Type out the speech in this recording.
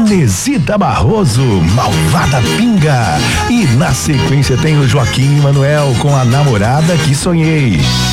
Inesita Barroso, Malvada Pinga. E na sequência tem o Joaquim e Manuel com A Namorada que Sonhei.